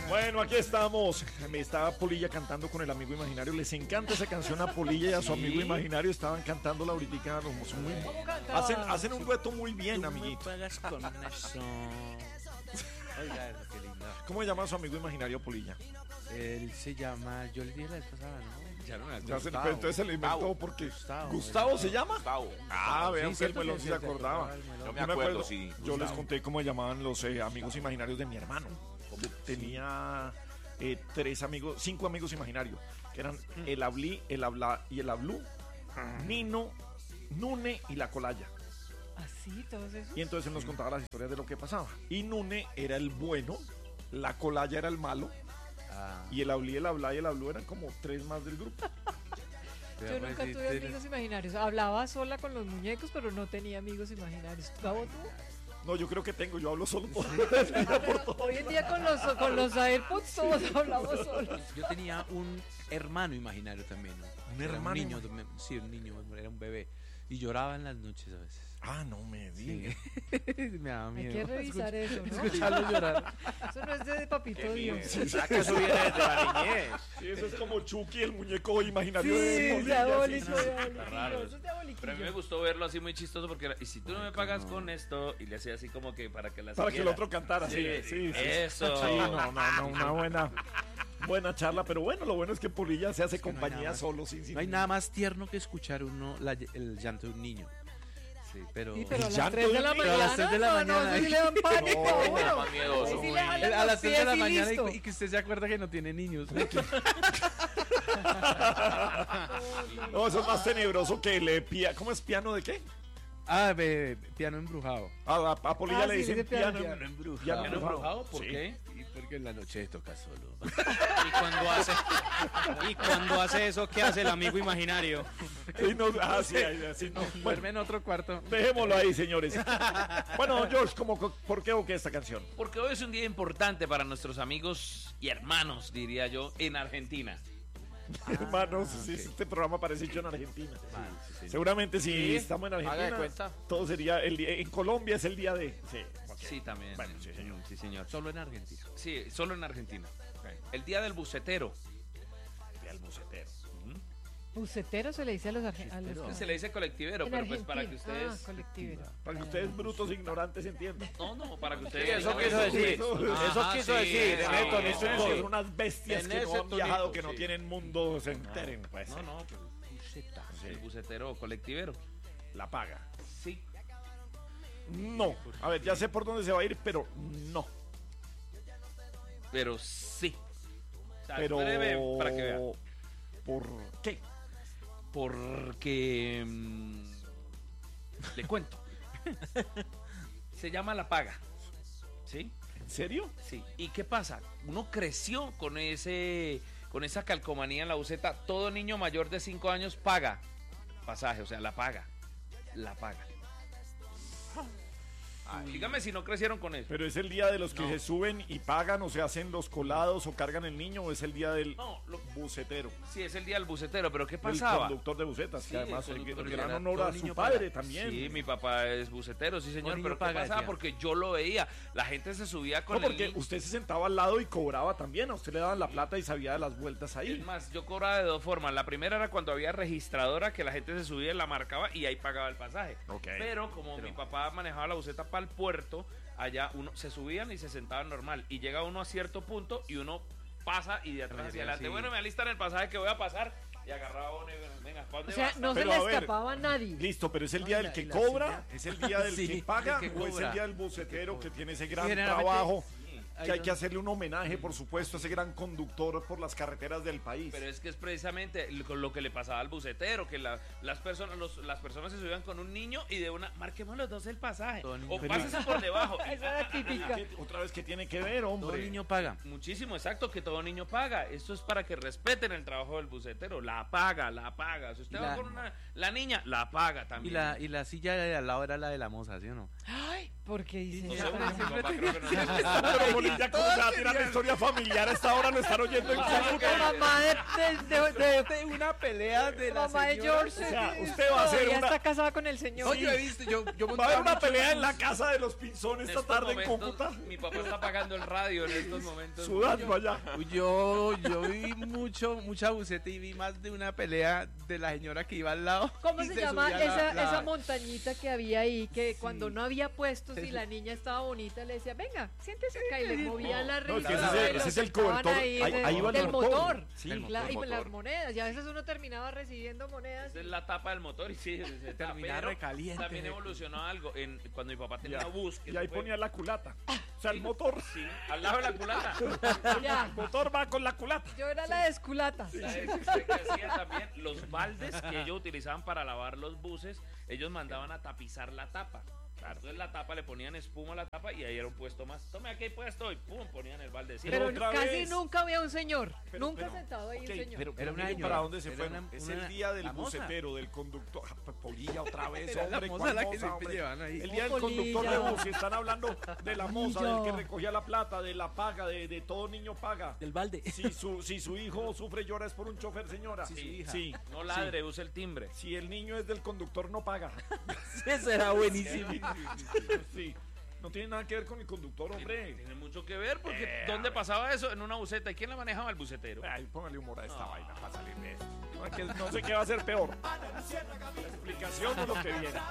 Bueno, aquí estamos. Me estaba Polilla cantando con el amigo imaginario. Les encanta esa canción a Polilla y a su amigo imaginario. Estaban cantándola ahorita. Hacen un dueto muy bien, amiguito. Pagas con eso. Oiga, qué lindo. ¿Cómo se llama su amigo imaginario Polilla? Él se llama, yo le dije la vez pasada, ¿no? Ya entonces se le inventó porque Gustavo se llama. Gustavo. Vean Sí, que el melón se acordaba. Yo me acuerdo, sí. Yo les conté cómo llamaban los amigos imaginarios de mi hermano. Tenía 5 amigos imaginarios, que eran el Ablí, el Abla y el Ablú, Nino, Nune y la Colaya. ¿Así? ¿Todos esos? Y entonces él nos contaba las historias de lo que pasaba. Y Nune era el bueno, la Colaya era el malo, y el Ablí, el Abla y el Ablú eran como 3 más del grupo. Yo nunca tuve amigos imaginarios. Hablaba sola con los muñecos, pero no tenía amigos imaginarios. ¿Gabo tú? No, yo creo que tengo, yo hablo solo por... Hoy en día con los AirPods todos hablamos solos. Yo tenía un hermano imaginario también, ¿no? ¿Un Era hermano? niño, sí, un niño, era un bebé. Y lloraba en las noches a veces. No me digas. Me daba miedo. Hay que revisar eso, ¿no? Escucharlo llorar. Eso no es de Papito Dios. ¿Será que eso viene desde la niñez? Sí, eso es como Chucky, el muñeco imaginario Sí, de Polilla, diabólico, sí. diabólico. raro. Eso es diabólico. Pero a mí me gustó verlo así muy chistoso porque era, y si tú no me pagas con esto, y le hacía así como que para que la Para que el siguiera. otro cantara, sí. Eso. Sí, una buena charla, pero bueno, lo bueno es que Polilla se hace compañía solo, sin No hay nada más tierno que escuchar el llanto de un niño. Sí, pero... Sí, pero a ¿El las 3 de la llanto? Pero a mañana. las 3 de la mañana. No, sí le dan pánico. No, bueno. más miedoso. Ahí sí le jalan a los las 3 de la pies y mañana listo. y que usted se acuerda que no tiene niños. No, eso es más tenebroso que ¿cómo es piano de qué? Piano embrujado. A Polilla le sí, dicen dice piano. piano embrujado. piano ¿Piano embrujado? ¿Por Sí. qué? Y porque en la noche toca solo. Y cuando hace eso, ¿qué hace el amigo imaginario? Sí, no, así no. Bueno, Duerme en otro cuarto. dejémoslo ahí, señores. Bueno, George, ¿por qué o qué esta canción? Porque hoy es un día importante para nuestros amigos y hermanos, diría yo, en Argentina. Hermanos, sí, este programa parece hecho en Argentina. Seguramente si estamos en Haga de Argentina, cuenta. todo sería el día. En Colombia es el día de. Sí, ok. Sí, también. Bueno, sí, señor. Sí, señor. Solo en Argentina. Sí, solo en Argentina. El día del bucetero. El bucetero. Bucetero se le dice a los argentinos. Se le dice colectivero, pero pues para que ustedes... colectivero. Para que ustedes, brutos ignorantes, entiendan. No, para que ustedes... Eso quiso decir. Eso quiso decir. En esto, Eso en son esto. unas bestias En que no ese han viajado, tonito, que no sí. tienen mundo, se enteren. Pues. No, pues, el bucetero colectivero. La paga. Sí. No. A ver, ya sé por dónde se va a ir, pero no. Pero sí. O sea, Pero. breve para que vea. ¿Por qué? Porque... le cuento. Se llama la paga. ¿Sí? ¿En serio? Sí. ¿Y qué pasa? Uno creció con esa calcomanía en la buceta. Todo niño mayor de 5 años paga pasaje, o sea, la paga. La paga. Dígame si no crecieron con eso. Pero es el día de los que se suben y pagan, o se hacen los colados o cargan el niño, o es el día del bucetero. Sí, es el día del bucetero, pero ¿qué El pasaba? conductor de bucetas, Sí, que además el el conductor gran era honor todo a su niño padre paga. también. Sí, mi papá es bucetero, sí señor, niño pero ¿qué paga, pasaba? decía. Porque yo lo veía, la gente se subía con No, porque el niño. usted se sentaba al lado y cobraba también, a usted le daban la plata y sabía de las vueltas Es ahí. más, yo cobraba de 2 formas. La primera era cuando había registradora, que la gente se subía, la marcaba y ahí pagaba el pasaje. Ok. Pero como mi papá manejaba la buceta para el puerto, allá uno se subían y se sentaban normal. Y llega uno a cierto punto y uno pasa y de atrás hacia adelante. Sí. Bueno, me alistan el pasaje que voy a pasar. Y agarraba uno y venga, ¿para dónde O sea, vas? no se Pero le a ver, escapaba a nadie. Listo, pero es el día del que la cobra, silla. es el día del Sí, que paga, del que o es el cobra. día del bucetero que tiene ese gran Generalmente, trabajo, ahí que hay que donde- hacerle un homenaje, por supuesto, a ese gran conductor por las carreteras del país. Pero es que es precisamente lo que le pasaba al bucetero, que las personas se subían con un niño y de una, marquemos los dos el pasaje. Todo niño. O pásese por debajo. Esa era típica. Otra vez, ¿qué tiene que ver, Todo hombre? niño paga. Muchísimo, exacto, que todo niño paga. Esto es para que respeten el trabajo del bucetero. La paga. Si usted Y va la- con la niña, la paga Y también. la silla de al lado era la de la moza, ¿sí o no? Ay, ¿por qué dicen No sé, eso? mi papá creo que no. Pero ya como se va a tirar la historia familiar, a esta hora lo están oyendo en Cúcuta. La mamá de una pelea de la mamá de señora. George. O sea, usted va a hacer todavía una- está casada con el señor. No, yo he visto, yo Va a haber montaba una mucho- pelea en la casa de los Pinzón En esta estos tarde en momentos, Cúcuta. mi papá está pagando el radio en estos momentos. Sudando allá. Yo vi mucha buceta y vi más de una pelea de la señora que iba al lado. ¿Cómo y se llama subía esa montañita que había ahí? Que cuando no había puestos y Sí. la niña estaba bonita, le decía, venga, siéntese acá y le movía la No, es risa. que ese es el cobertor. Ahí va el del motor. Sí. El Y motor. las monedas. Y a veces uno terminaba recibiendo monedas. Esa es la tapa del motor y sí, se Terminaba pero recaliente. También evolucionó algo. Cuando mi papá tenía Ya. una bus, que Y ahí eso fue- ponía la culata. O sea, el motor. Sí, al lado de la culata. Ya. El motor va con la culata. Yo era la desculata. La gente que hacía también los baldes que ellos utilizaban para lavar los buses, ellos mandaban a tapizar la tapa. Entonces la tapa, le ponían espuma a la tapa y ahí era un puesto más. Tome aquí puesto y pum, ponían el balde. Sí, Pero otra casi vez. nunca había un señor. Nunca pero- sentado ahí Ok, un señor. pero Era una miren señora. para dónde se Era fueron. Es el una- día del la moza. bucetero, del conductor. Polilla otra vez, Era la hombre. moza ¿Cuál la que moza, siempre hombre? llevan ahí. El día del Oh, conductor de Polilla. bus. Y están hablando de la moza, Polilla. del que recogía la plata, de la paga, de todo niño paga. Del balde. Si su hijo sufre y llora es por un chofer, señora. Sí, su hija. Sí. no ladre, use el timbre. Si el niño es del conductor, no paga. Eso era buenísimo. Sí. No tiene nada que ver con el conductor, hombre. Tiene mucho que ver porque ¿dónde pasaba eso? En una buseta. ¿Y quién la manejaba? El bucetero. Ay, póngale humor a esta vaina para salir de esto. No sé qué va a ser peor. La explicación o lo que viene.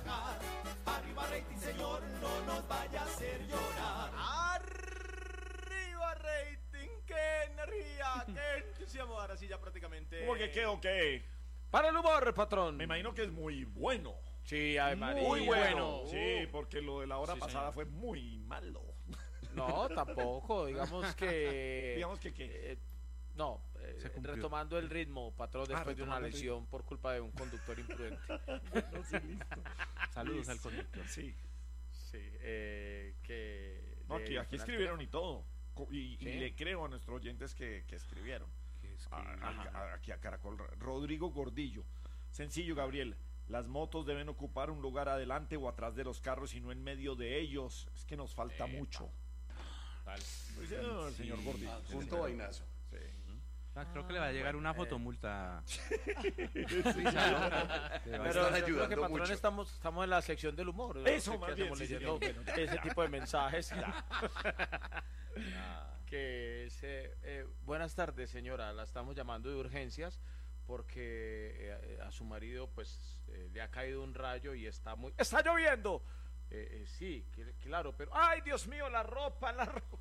Arriba rating, qué energía, qué entusiasmo. Ahora sí ya prácticamente. ¿Cómo que qué o qué? Para el humor, patrón. Me imagino que es muy bueno. Sí, Ave María. Muy bueno. Sí, Sí. porque lo de la hora Sí, pasada señor. fue muy malo. No, tampoco. Digamos que. Digamos que qué. No, Se cumplió. retomando el ritmo, patrón, después de una retomando el lesión por culpa de un conductor imprudente. No, sí, listo. Saludos al conductor. Sí. Sí, que. No, aquí escribieron y todo. Y ¿Sí? le creo a nuestros oyentes que escribieron. Ajá. Aquí a Caracol. Rodrigo Gordillo. Sencillo, Gabriel. Las motos deben ocupar un lugar adelante o atrás de los carros y no en medio de ellos. Es que nos falta mucho. Tal. Pues, el señor Gordillo. Punto vainazo. Sí. Creo que le va a llegar una fotomulta. Pero yo creo que, patrón, estamos en la sección del humor. ¿no? Eso, Que más bien, estamos sí, leyendo señor. Bueno, ese tipo de mensajes. Que es, buenas tardes, señora. La estamos llamando de urgencias porque a su marido pues le ha caído un rayo y está lloviendo. Sí, claro, pero ¡ay, Dios mío, la ropa!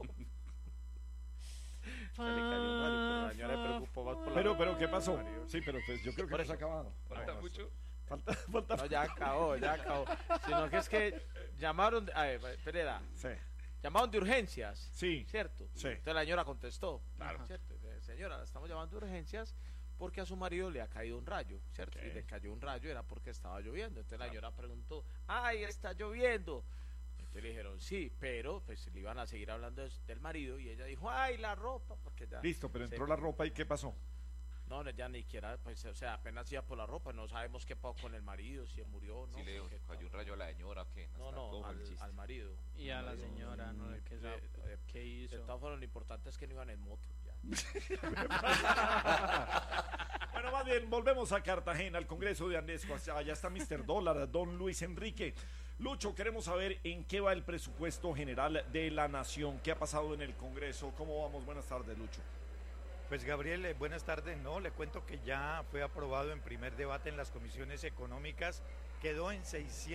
Se le cayó un rayo, pero la señora le preocupó más por la Pero ¿qué pasó? marido. Sí, pero pues yo creo que Por no se eso. ha acabado. Falta No, mucho. Falta. No, ya acabó. Sino que es que llamaron, a ver, Pereira, Sí. llamaron de urgencias, Sí. ¿cierto? Sí. Entonces la señora contestó, Claro. ¿cierto? Señora, la estamos llamando de urgencias porque a su marido le ha caído un rayo, ¿cierto? Ok. Y le cayó un rayo era porque estaba lloviendo. Entonces la señora preguntó, ¡ay, está lloviendo! Entonces le dijeron, sí, pero pues le iban a seguir hablando del marido y ella dijo, ¡ay, la ropa! Porque ya, Listo, pero entró Sí. la ropa y ¿qué pasó? No, ya ni siquiera, pues, o sea, apenas iba por la ropa, no sabemos qué pasó con el marido, si murió o no. Si le porque- cayó un rayo a la señora, ¿qué? No, al marido. Y a la señora, ¿no? ¿Qué, qué De hizo? todas formas, lo importante es que no iban en moto. Ya. Bueno, más bien, volvemos a Cartagena, al Congreso de Andesco. Allá está Mr. Dólar, don Luis Enrique. Lucho, queremos saber en qué va el presupuesto general de la nación. ¿Qué ha pasado en el Congreso? ¿Cómo vamos? Buenas tardes, Lucho. Pues Gabriel, buenas tardes. No, le cuento que ya fue aprobado en primer debate en las comisiones económicas, quedó en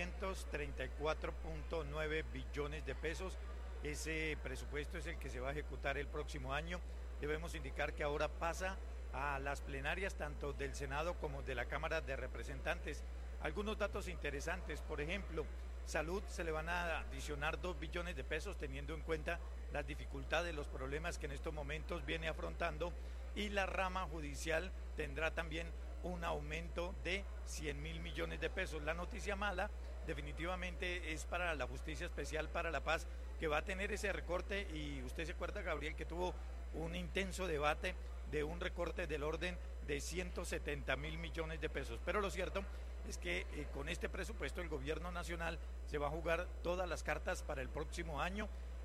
634.9 billones de pesos. Ese presupuesto es el que se va a ejecutar el próximo año. Debemos indicar que ahora pasa a las plenarias tanto del Senado como de la Cámara de Representantes. Algunos datos interesantes, por ejemplo, salud se le van a adicionar 2 billones de pesos teniendo en cuenta las dificultades, los problemas que en estos momentos viene afrontando, y la rama judicial tendrá también un aumento de 100.000 millones de pesos. La noticia mala definitivamente es para la Justicia Especial para la Paz, que va a tener ese recorte, y usted se acuerda, Gabriel, que tuvo un intenso debate de un recorte del orden de 170.000 millones de pesos. Pero lo cierto es que con este presupuesto el gobierno nacional se va a jugar todas las cartas para el próximo año.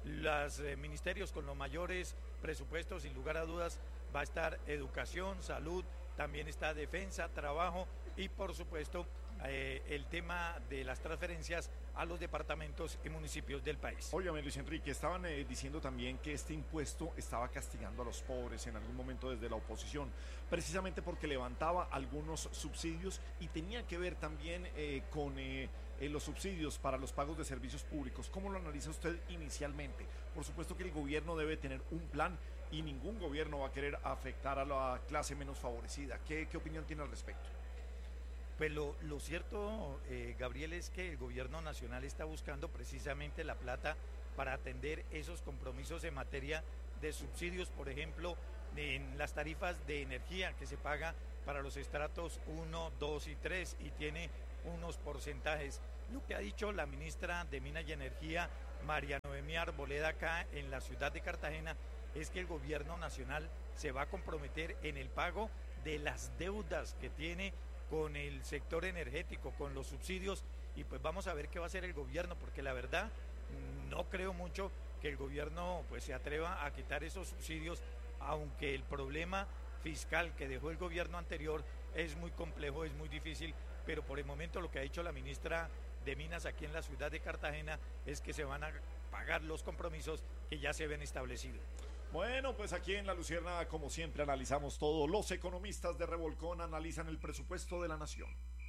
Los ministerios con los mayores presupuestos, sin lugar a dudas, va a estar educación, salud, también está defensa, trabajo y por supuesto el tema de las transferencias a los departamentos y municipios del país. Óigame, Luis Enrique, estaban diciendo también que este impuesto estaba castigando a los pobres en algún momento desde la oposición, precisamente porque levantaba algunos subsidios y tenía que ver también con los subsidios para los pagos de servicios públicos. ¿Cómo lo analiza usted inicialmente? Por supuesto que el gobierno debe tener un plan y ningún gobierno va a querer afectar a la clase menos favorecida. ¿Qué opinión tiene al respecto? Pues lo cierto, Gabriel, es que el gobierno nacional está buscando precisamente la plata para atender esos compromisos en materia de subsidios, por ejemplo, en las tarifas de energía que se paga para los estratos 1, 2 y 3 y tiene unos porcentajes. Lo que ha dicho la ministra de Minas y Energía, María Noemí Arboleda, acá en la ciudad de Cartagena, es que el gobierno nacional se va a comprometer en el pago de las deudas que tiene con el sector energético, con los subsidios, y pues vamos a ver qué va a hacer el gobierno, porque la verdad no creo mucho que el gobierno pues se atreva a quitar esos subsidios, aunque el problema fiscal que dejó el gobierno anterior es muy complejo, es muy difícil, pero por el momento lo que ha dicho la ministra de Minas aquí en la ciudad de Cartagena es que se van a pagar los compromisos que ya se ven establecidos. Bueno, pues aquí en La Luciérnaga, como siempre, analizamos todo. Los economistas de Revolcón analizan el presupuesto de la nación.